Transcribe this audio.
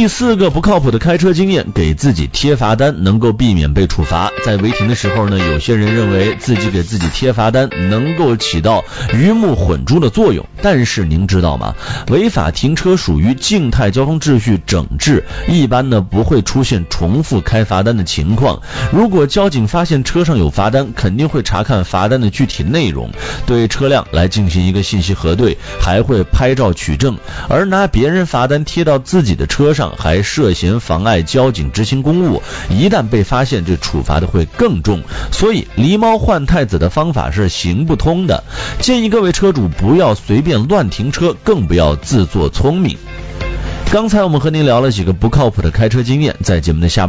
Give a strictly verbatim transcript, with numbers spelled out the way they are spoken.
第四个不靠谱的开车经验，给自己贴罚单能够避免被处罚。在违停的时候呢，有些人认为自己给自己贴罚单能够起到鱼目混珠的作用，但是您知道吗？违法停车属于静态交通秩序整治，一般呢不会出现重复开罚单的情况。如果交警发现车上有罚单，肯定会查看罚单的具体内容，对车辆来进行一个信息核对，还会拍照取证。而拿别人罚单贴到自己的车上，还涉嫌妨碍交警执行公务，一旦被发现，这处罚的会更重。所以狸猫换太子的方法是行不通的，建议各位车主不要随便乱停车，更不要自作聪明。刚才我们和您聊了几个不靠谱的开车经验，在节目的下